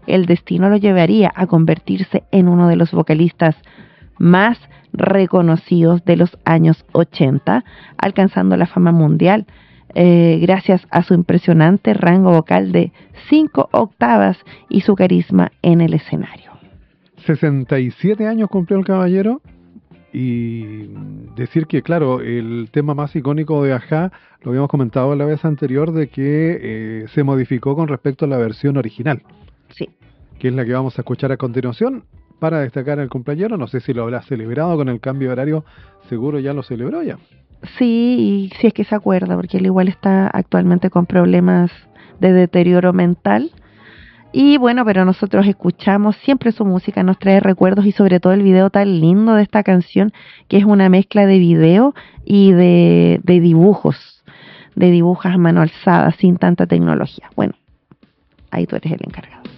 el destino lo llevaría a convertirse en uno de los vocalistas más reconocidos de los años 80, alcanzando la fama mundial gracias a su impresionante rango vocal de 5 octavas y su carisma en el escenario. 67 años cumplió el caballero, y decir que, claro, el tema más icónico de Ajá, lo habíamos comentado la vez anterior, de que se modificó con respecto a la versión original. Sí. Que es la que vamos a escuchar a continuación, para destacar al cumpleañero. No sé si lo habrá celebrado con el cambio de horario, seguro ya lo celebró ya. Sí, y si es que se acuerda, porque él igual está actualmente con problemas de deterioro mental. Y bueno, pero nosotros escuchamos siempre su música, nos trae recuerdos y sobre todo el video tan lindo de esta canción, que es una mezcla de video y de dibujos a mano alzada, sin tanta tecnología. Bueno, ahí tú eres el encargado.